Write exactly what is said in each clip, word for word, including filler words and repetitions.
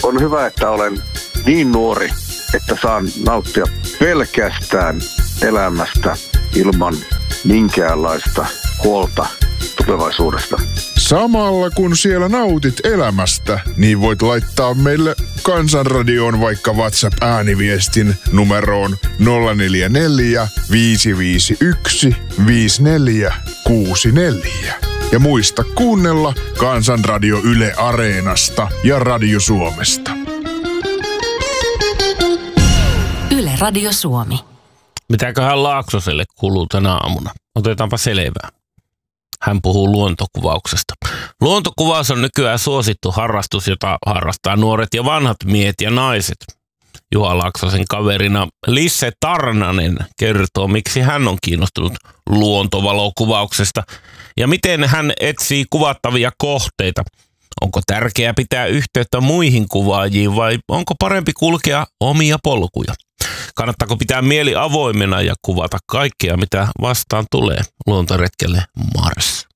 on hyvä, että olen niin nuori, että saan nauttia pelkästään elämästä ilman minkäänlaista huolta tulevaisuudesta. Samalla kun siellä nautit elämästä, niin voit laittaa meille Kansanradioon vaikka WhatsApp-ääniviestin numeroon nolla neljä neljä, viisi viisi yksi, viisi neljä kuusi neljä. Ja muista kuunnella Kansanradio Yle Areenasta ja Radio Suomesta. Yle Radio Suomi. Mitäköhän Laaksoselle kuuluu tänä aamuna? Otetaanpa selvää. Hän puhuu luontokuvauksesta. Luontokuvaus on nykyään suosittu harrastus, jota harrastaa nuoret ja vanhat miehet ja naiset. Juha Laaksosen kaverina Lisse Tarnanen kertoo, miksi hän on kiinnostunut luontovalokuvauksesta ja miten hän etsii kuvattavia kohteita. Onko tärkeää pitää yhteyttä muihin kuvaajiin vai onko parempi kulkea omia polkuja? Kannattaako pitää mieli avoimena ja kuvata kaikkea, mitä vastaan tulee luontoretkelle Mars?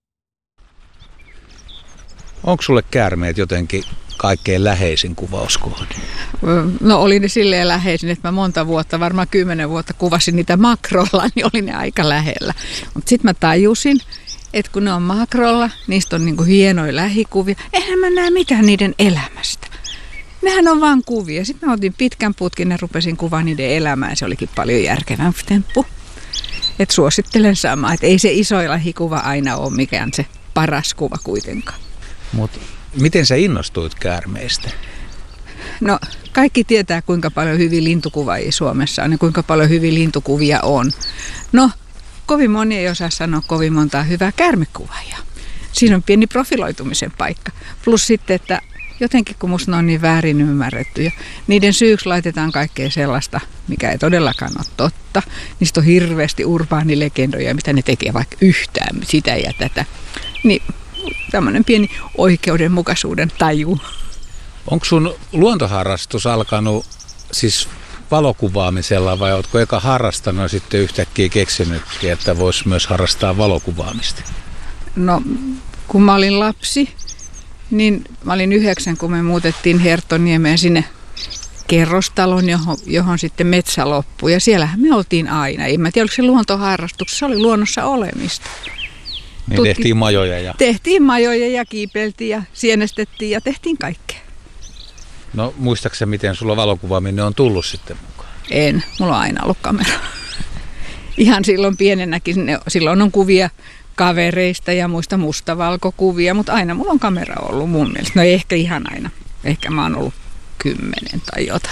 Onko sulle käärmeet jotenkin kaikkein läheisin kuvauskohde? No oli ne silleen läheisin, että mä monta vuotta, varmaan kymmenen vuotta kuvasin niitä makrolla, niin oli ne aika lähellä. Mutta sitten mä tajusin, että kun ne on makrolla, niistä on niinku hienoja lähikuvia. Eihän mä näe mitään niiden elämästä. Nehän on vaan kuvia. Sitten mä otin pitkän putkin ja rupesin kuvaamaan niiden elämää. Se olikin paljon järkevämpi temppu. Et suosittelen samaa, että ei se iso lähikuva aina ole mikään se paras kuva kuitenkaan. Mut miten sä innostuit käärmeistä? No kaikki tietää, kuinka paljon hyviä lintukuvaajia Suomessa on ja kuinka paljon hyviä lintukuvia on. No kovin moni ei osaa sanoa kovin montaa hyvää käärmekuvaajaa. Siinä on pieni profiloitumisen paikka. Plus sitten, että jotenkin kun musta ne on niin väärin ymmärretty ja niiden syyksi laitetaan kaikkea sellaista, mikä ei todellakaan ole totta. Niistä on hirveästi urbaanilegendoja, mitä ne tekee vaikka yhtään sitä ja tätä. Niin tämmöinen pieni oikeudenmukaisuuden taju. Onko sun luontoharrastus alkanut siis valokuvaamisella vai ootko eka harrastanut ja sitten yhtäkkiä keksinytkin, että voisi myös harrastaa valokuvaamista? No kun mä olin lapsi, niin mä olin yhdeksän, kun me muutettiin Herttoniemeen sinne kerrostalon, johon, johon sitten metsä loppui. Ja siellähän me oltiin aina. En mä tiedä, oliko se luontoharrastuksessa, se oli luonnossa olemista. Niin Tutki... tehtiin majoja ja... Tehtiin majoja ja kiipeltiin ja sienestettiin ja tehtiin kaikkea. No muistaaksä, miten sulla valokuvaaminen on tullut sitten mukaan? En, mulla on aina ollut kamera. Ihan silloin pienenäkin, silloin on kuvia kavereista ja muista mustavalkokuvia, mutta aina mulla on kamera ollut mun mielestä. No ei ehkä ihan aina. Ehkä mä oon ollut kymmenen tai jotain.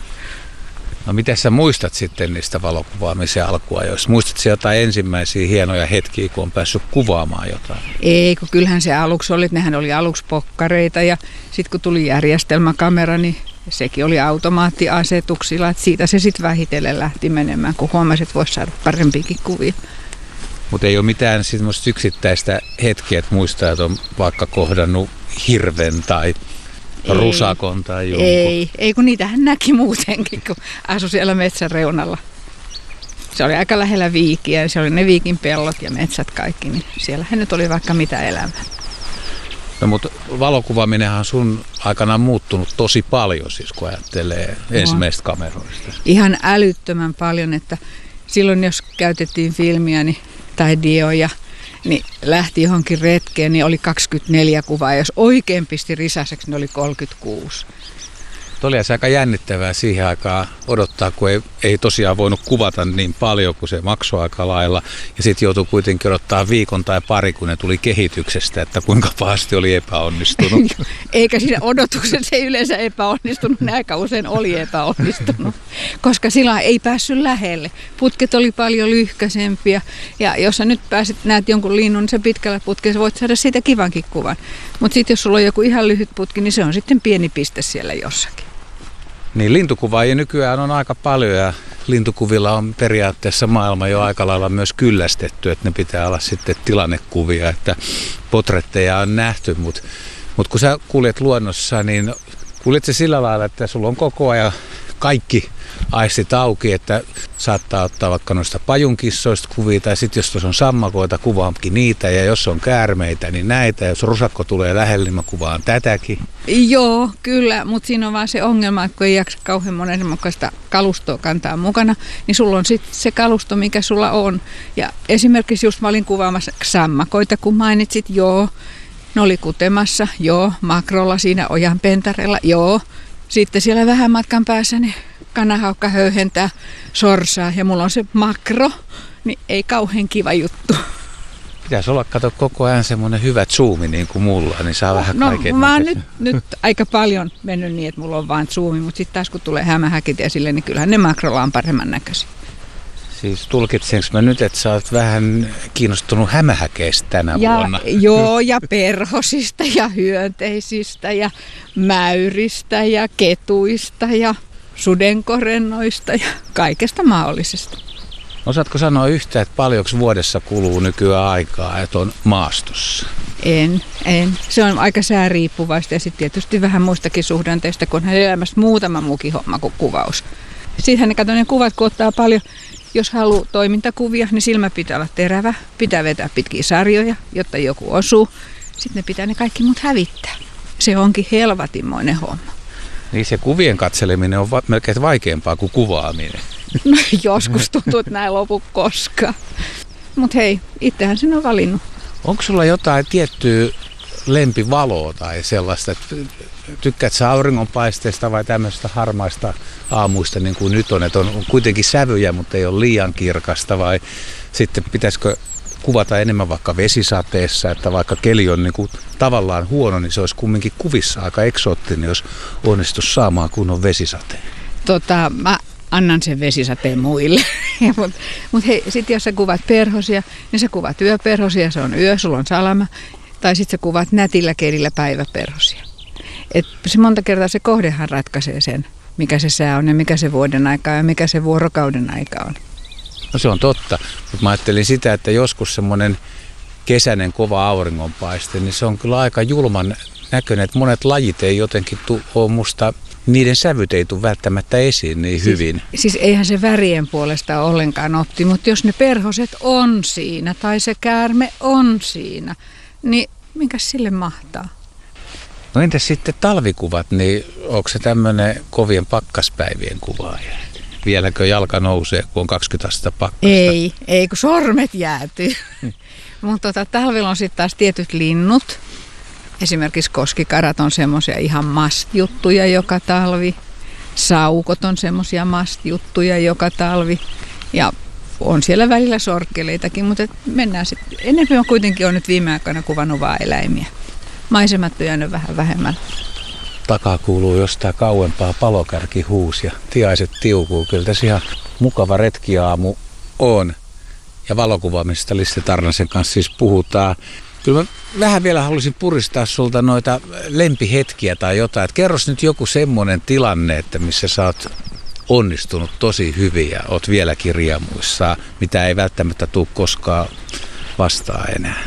No miten sä muistat sitten niistä valokuvaamisen alkua, jos muistat sä jotain ensimmäisiä hienoja hetkiä, kun on päässyt kuvaamaan jotain? Ei, kun kyllähän se aluksi oli, nehän oli aluksi pokkareita ja sitten kun tuli järjestelmäkamera, niin sekin oli automaattiasetuksilla, että siitä se sitten vähitellen lähti menemään, kun huomasi, että voisi saada parempiakin kuvia. Mutta ei ole mitään semmoista yksittäistä hetkeä, että muistaa, että on vaikka kohdannut hirven tai rusakon tai jonkun. Ei, ei, kun niitähän näki muutenkin, kun asui siellä metsän reunalla. Se oli aika lähellä viikiä ja se oli ne viikin pellot ja metsät kaikki, niin siellähän nyt oli vaikka mitä elämää. No mutta valokuvaaminenhan on sun aikanaan muuttunut tosi paljon, siis kun ajattelee no. ensimmäistä kameroista. Ihan älyttömän paljon, että silloin jos käytettiin filmiä niin, tai dioja, niin lähti johonkin retkeen, niin oli kaksikymmentäneljä kuvaa. Ja jos oikein pisti risaseksi, niin oli kolmekymmentäkuusi. Tuo oli aika jännittävää siihen aikaan odottaa, kun ei, ei tosiaan voinut kuvata niin paljon, kuin se maksoi aika lailla. Ja sitten joutui kuitenkin odottaa viikon tai pari, kun ne tuli kehityksestä, että kuinka pahasti oli epäonnistunut. Eikä siinä odotuksessa ei yleensä epäonnistunut, ne aika usein oli epäonnistunut. Koska silloin ei päässyt lähelle. Putket oli paljon lyhkäisempiä. Ja jos sä nyt pääsit, näet jonkun linnun, niin se pitkällä putkella voit saada siitä kivankin kuvan. Mutta sitten jos sulla on joku ihan lyhyt putki, niin se on sitten pieni piste siellä jossakin. Niin lintukuvaajia nykyään on aika paljon ja lintukuvilla on periaatteessa maailma jo aika lailla myös kyllästetty, että ne pitää olla sitten tilannekuvia, että potretteja on nähty, mutta mut kun sä kuljet luonnossa, niin kuljet se sillä lailla, että sulla on koko ajan kaikki aistit auki, että saattaa ottaa vaikka noista pajunkissoista kuvia, tai sitten jos on sammakoita, kuvaankin niitä, ja jos on käärmeitä, niin näitä, ja jos rusakko tulee lähelle, niin mä kuvaan tätäkin. Joo, kyllä, mutta siinä on vaan se ongelma, että kun ei jaksa kauhean monenmukaista kalustoa kantaa mukana, niin sulla on sitten se kalusto, mikä sulla on. Ja esimerkiksi just mä olin kuvaamassa sammakoita, kun mainitsit, joo, ne oli kutemassa, joo, makrolla siinä ojanpentarella, joo. Sitten siellä vähän matkan päässä niin kanahaukka höyhentää sorsaa ja mulla on se makro, niin ei kauhean kiva juttu. Pitäisi olla, kato, koko ajan semmoinen hyvä zoomi niin kuin mulla, niin saa vähän no, kaiken mä oon nyt, nyt aika paljon mennyt niin, että mulla on vaan zoomi, mutta sitten taas kun tulee hämähäkit esille, niin kyllähän ne makrolla on paremman näköisiä. Siis tulkitsenko mä nyt, että sä oot vähän kiinnostunut hämähäkeistä tänä ja, vuonna? Joo, ja perhosista ja hyönteisistä ja mäyristä ja ketuista ja sudenkorennoista ja kaikesta mahdollisesta. Osaatko sanoa yhtä, että paljonko vuodessa kuluu nykyään aikaa, että on maastossa? En, en. Se on aika sääriippuvaista ja sitten tietysti vähän muistakin suhdanteista, kun hän elämässä muutama muukin homma kuin kuvaus. Sittenhän ne kato ne kuvat, kun ottaa paljon, jos haluaa toimintakuvia, niin silmä pitää olla terävä, pitää vetää pitkiä sarjoja, jotta joku osuu. Sitten ne pitää ne kaikki muut hävittää. Se onkin helvatinmoinen homma. Niin se kuvien katseleminen on va- melkein vaikeampaa kuin kuvaaminen. No joskus tuntuu, että näin lopu koskaan. Mutta hei, itsehän sen on valinnut. Onko sulla jotain tiettyä lempivaloa tai sellaista, että tykkäät sä auringonpaisteesta vai tämmöistä harmaista aamuista niin kuin nyt on, että on kuitenkin sävyjä, mutta ei ole liian kirkasta, vai sitten pitäisikö kuvata enemmän vaikka vesisateessa, että vaikka keli on niin kuin tavallaan huono, niin se olisi kumminkin kuvissa aika eksoottinen, jos onnistuisi saamaan kunnon vesisateen. Tota, mä annan sen vesisateen muille. Mutta mut hei, sitten jos sä kuvat perhosia, niin sä kuvat yöperhosia, se on yö, sulla on salama. Tai sitten sä kuvat nätillä kelillä päiväperhosia. Et se monta kertaa se kohdehan ratkaisee sen, mikä se sää on ja mikä se vuoden aika on ja mikä se vuorokauden aika on. No se on totta, mutta mä ajattelin sitä, että joskus semmoinen kesäinen kova auringonpaiste, niin se on kyllä aika julman näköinen, että monet lajit ei jotenkin ole musta, niiden sävyt ei tule välttämättä esiin niin hyvin. Siis, siis eihän se värien puolesta ollenkaan otti, mutta jos ne perhoset on siinä tai se käärme on siinä, niin minkäs sille mahtaa? No entäs sitten talvikuvat, niin onko se tämmöinen kovien pakkaspäivien kuvaaja? Vieläkö jalka nousee, kun on kaksikymmentä astetta pakkasta? Ei, ei kun sormet jäätyy. Mutta tota, talvella on sitten taas tietyt linnut. Esimerkiksi koskikarat on semmoisia ihan must-juttuja joka talvi. Saukot on semmoisia must-juttuja joka talvi. Ja on siellä välillä sorkkeleitakin, mutta mennään sitten. Enemmän on kuitenkin on nyt viime aikoina kuvannut vaan eläimiä. Maisemat on jäänyt vähän vähemmän. Takaa kuuluu jostain kauempaa palokärki huus ja tiaiset tiukuu. Kyllä tässä ihan mukava retkiaamu on. Ja valokuvaamisesta Liste Tarnasen kanssa siis puhutaan. Kyllä mä vähän vielä haluaisin puristaa sulta noita lempihetkiä tai jotain. Et kerros nyt joku semmoinen tilanne, että missä sä oot onnistunut tosi hyvin ja oot vieläkin riemuissaan, mitä ei välttämättä tule koskaan vastaan enää.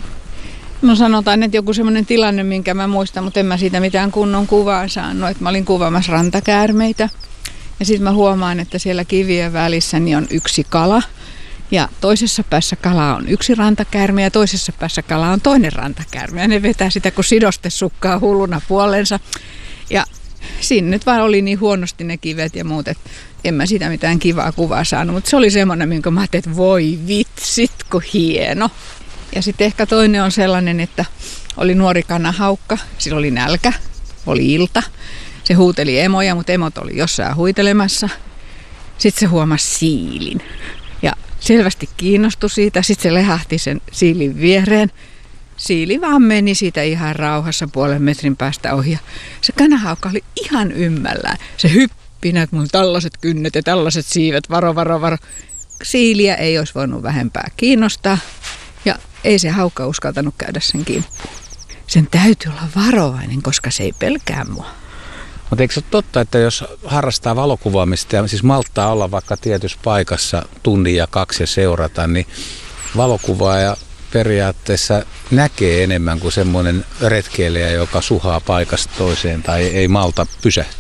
No sanotaan, että joku semmoinen tilanne, minkä mä muistan, mutta en mä siitä mitään kunnon kuvaa saanut. Että mä olin kuvaamassa rantakäärmeitä ja sitten mä huomaan, että siellä kivien välissä niin on yksi kala. Ja toisessa päässä kala on yksi rantakäärme ja toisessa päässä kala on toinen rantakäärme. Ja ne vetää sitä kuin sidostesukkaa hulluna puolensa. Ja siinä nyt vaan oli niin huonosti ne kivet ja muut, että en mä siitä mitään kivaa kuvaa saanut. Mutta se oli semmoinen, minkä mä ajattelin, että voi vitsit, kun hieno. Ja sitten ehkä toinen on sellainen, että oli nuori kanahaukka, sillä oli nälkä, oli ilta. Se huuteli emoja, mutta emot oli jossain huitelemassa. Sitten se huomasi siilin ja selvästi kiinnostui siitä. Sitten se lehahti sen siilin viereen. Siili vaan meni siitä ihan rauhassa puolen metrin päästä ohi. Ja se kanahaukka oli ihan ymmällään. Se hyppi, näet mun tällaiset kynnet ja tällaiset siivet, varo, varo, varo. Siiliä ei olisi voinut vähempää kiinnostaa. Ja ei se haukka uskaltanut käydä sen kimppuun. Sen täytyy olla varovainen, koska se ei pelkää mua. Mutta eikö se ole totta, että jos harrastaa valokuvaamista ja siis malttaa olla vaikka tietyssä paikassa tunnin ja kaksi ja seurata, niin valokuvaaja periaatteessa näkee enemmän kuin semmoinen retkeilijä, joka suhaa paikasta toiseen tai ei malta pysähtyä?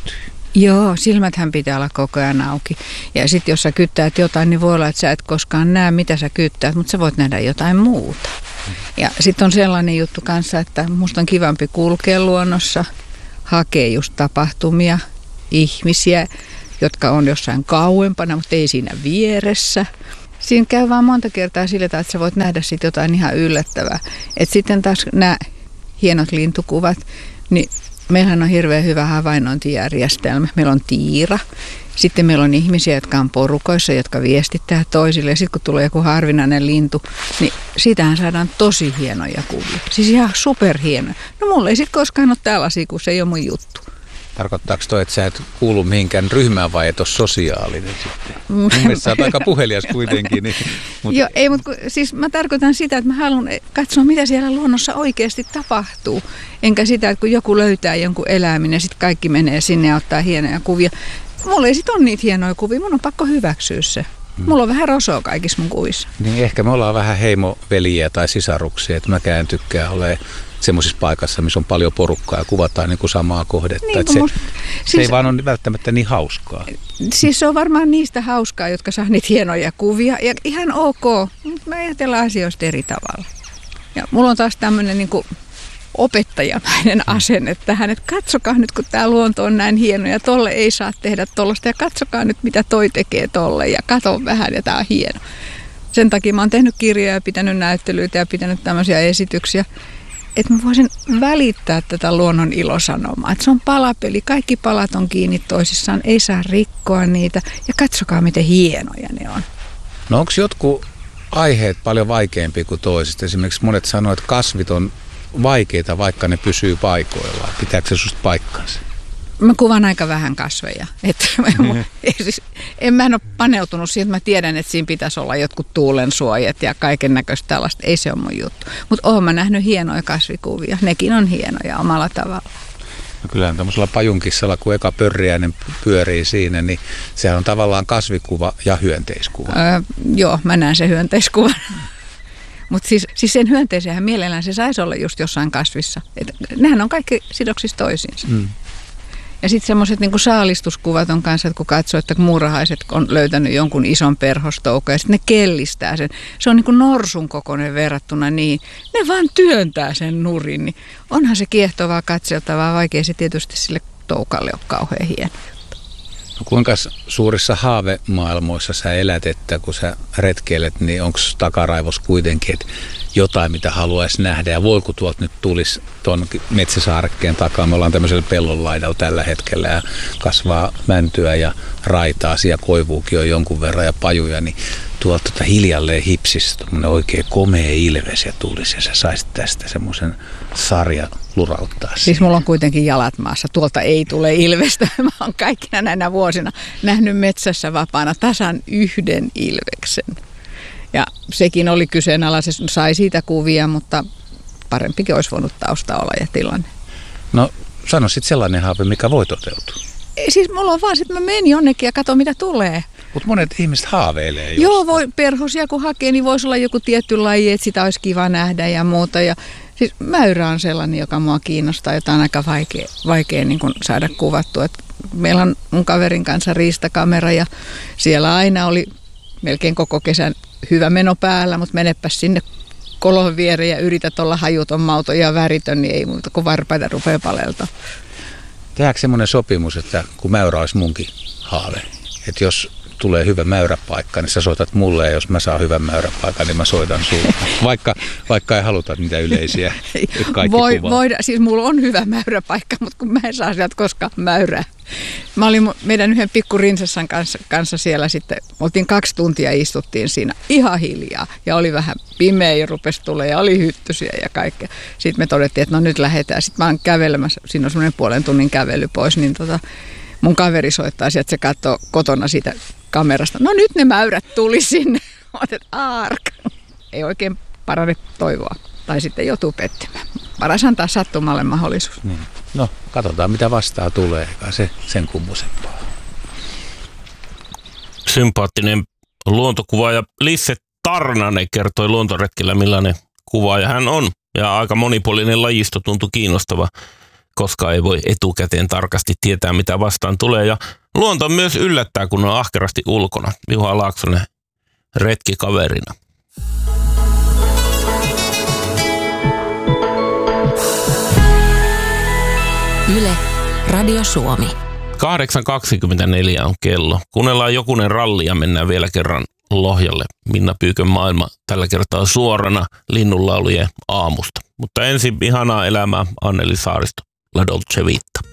Joo, silmäthän pitää olla koko ajan auki. Ja sitten jos sä kyttäät jotain, niin voi olla, että sä et koskaan näe, mitä sä kyttäät, mutta sä voit nähdä jotain muuta. Ja sitten on sellainen juttu kanssa, että musta on kivampi kulkea luonnossa, hakea just tapahtumia, ihmisiä, jotka on jossain kauempana, mutta ei siinä vieressä. Siinä käy vaan monta kertaa sillä tavalla, että sä voit nähdä sitten jotain ihan yllättävää. Et sitten taas nämä hienot lintukuvat, niin meillähän on hirveän hyvä havainnointijärjestelmä. Meillä on tiira. Sitten meillä on ihmisiä, jotka on porukoissa, jotka viestittää toisille. Ja sitten kun tulee joku harvinainen lintu, niin siitähän saadaan tosi hienoja kuvia. Siis ihan superhienoja. No mulla ei sitten koskaan ole tällaisia, kun se ei ole mun juttu. Tarkoittaako toi, että sä et kuulu mihinkään ryhmään vai et ole sosiaalinen sitten? Mun mielestä sä oot aika puhelias kuitenkin. Niin, mutta... Joo, ei, mutta siis mä tarkoitan sitä, että mä haluan katsoa, mitä siellä luonnossa oikeasti tapahtuu. Enkä sitä, että kun joku löytää jonkun eläimen ja sitten kaikki menee sinne ja ottaa hienoja kuvia. Mulla ei sitten ole niitä hienoja kuvia, mun on pakko hyväksyä se. Mulla on vähän rosoa kaikissa mun kuvissa. Niin ehkä me ollaan vähän heimoveliä tai sisaruksia, että mäkään tykkään olemaan semmoisissa paikassa, missä on paljon porukkaa ja kuvataan niin kuin samaa kohdetta. Niin se, must, se siis, ei vaan ole välttämättä niin hauskaa. Siis se on varmaan niistä hauskaa, jotka saa niitä hienoja kuvia. Ja ihan ok, mutta me ajatellaan asioista eri tavalla. Ja mulla on taas tämmöinen niin kuin opettajamainen asenne tähän, että katsokaa nyt, kun tämä luonto on näin hieno ja tolle ei saa tehdä tollasta. Ja katsokaa nyt, mitä toi tekee tolle ja kato vähän ja tämä on hieno. Sen takia mä oon tehnyt kirjoja ja pitänyt näyttelyitä ja pitänyt tämmöisiä esityksiä. Että mä voisin välittää tätä luonnon ilosanomaa. Että se on palapeli. Kaikki palat on kiinni toisissaan. Ei saa rikkoa niitä. Ja katsokaa, miten hienoja ne on. No onko jotkut aiheet paljon vaikeampia kuin toisista? Esimerkiksi monet sanoo, että kasvit on vaikeita, vaikka ne pysyy paikoillaan. Pitääkö se susta paikkansa? Mä kuvan aika vähän kasveja. Että mm. siis, en mä en ole paneutunut siihen, että mä tiedän, että siinä pitäisi olla jotkut tuulensuojat ja kaiken näköistä tällaista. Ei se ole mun juttu. Mutta oon mä nähnyt hienoja kasvikuvia. Nekin on hienoja omalla tavalla. No kyllähän tämmöisellä pajunkissalla, kun eka pörriäinen pyörii siinä, niin sehän on tavallaan kasvikuva ja hyönteiskuva. Öö, joo, mä näen sen hyönteiskuvan. Mutta siis, siis sen hyönteisenhän mielellään se saisi olla just jossain kasvissa. Et nehän on kaikki sidoksissa toisiinsa. Mm. Ja sitten semmoiset niinku saalistuskuvat on kanssa, että kun katsoo, että muurahaiset on löytänyt jonkun ison perhostoukon ja sitten ne kellistää sen. Se on niinku norsun kokoinen verrattuna niin. Ne vaan työntää sen nurin. Niin onhan se kiehtovaa katseltavaa, vaikea se tietysti sille toukalle ole kauhean hieno juttu. No kuinka suurissa haavemaailmoissa sä elät, että kun sä retkeilet, niin onko takaraivos kuitenkin, että jotain, mitä haluaisi nähdä, ja voi kun tuolta nyt tulisi tuon metsäsaarekkeen takaa. Me ollaan tämmöisellä pellonlaidalla tällä hetkellä ja kasvaa mäntyä ja raitaa, ja koivuukin on jonkun verran ja pajuja, niin tuolta tota hiljalleen hipsisi tuommoinen oikein komea ilves ja tulisi ja sä saisit tästä semmoisen sarja lurauttaa. Siis mulla on kuitenkin jalat maassa. Tuolta ei tule ilvestä. Mä oon kaikkina näinä vuosina nähnyt metsässä vapaana tasan yhden ilveksen. Ja sekin oli kyseenalainen, se sai siitä kuvia, mutta parempikin olisi voinut tausta olla ja tilanne. No sano sitten sellainen haave, mikä voi toteutua. Ei, siis mulla on vaan, että mä menen jonnekin ja katson mitä tulee. Mutta monet ihmiset haaveilee jostain. Joo, voi, perhosia kun hakee, niin voisi olla joku tietty laji, että sitä olisi kiva nähdä ja muuta. Ja siis mäyrä on sellainen, joka mua kiinnostaa, jota on aika vaikea, vaikea niin kuin saada kuvattua. Et meillä on mun kaverin kanssa riistakamera ja siellä aina oli melkein koko kesän hyvä meno päällä, mutta menepäs sinne kolon viereen ja yrität olla hajuton, mauton ja väritön, niin ei muuta kuin varpaita rupeaa palelta. Tehdäänkö semmoinen sopimus, että kun mäyrä olisi munkin haave, että jos tulee hyvä mäyräpaikka, niin sä soitat mulle, ja jos mä saan hyvän mäyräpaikan, niin mä soitan sulle. Vaikka, vaikka ei haluta niitä yleisiä, kaikki Voi, kuvaa. Voida, siis mulla on hyvä mäyräpaikka, mutta kun mä en saa sieltä koskaan mäyrää. Mä olin meidän yhden pikku rinsessan kanssa, kanssa siellä sitten, oltiin kaksi tuntia istuttiin siinä ihan hiljaa ja oli vähän pimeä ja rupesi tulee ja oli hyttysiä ja kaikkea. Sitten me todettiin, että no nyt lähdetään. Sitten mä oon kävelemässä, siinä on semmoinen puolen tunnin kävely pois, niin tota, mun kaveri soittaa sieltä, se katsoo kotona siitä kamerasta. No nyt ne mäyrät tuli sinne. Olet aark. Ei oikein parane toivoa. Tai sitten joutuu pettymään. Paras antaa sattumalle mahdollisuus. Niin. No, katsotaan mitä vastaa tulee. Eikä se sen kummosempaa. Sympaattinen luontokuvaaja Lisse Tarnanen kertoi luontoretkellä, millainen kuvaaja hän on. Ja aika monipuolinen lajisto tuntui kiinnostava. koska ei voi etukäteen tarkasti tietää, mitä vastaan tulee. Ja luonto myös yllättää, kun on ahkerasti ulkona. Juha Laaksonen retkikaverina. Yle, Radio Suomi. kahdeksan kaksikymmentäneljä on kello. Kuunnellaan jokunen ralli ja mennään vielä kerran Lohjalle. Minna Pyykön maailma tällä kertaa suorana linnunlaulujen aamusta. Mutta ensin ihanaa elämää Anneli Saaristo, La Dolce Vita.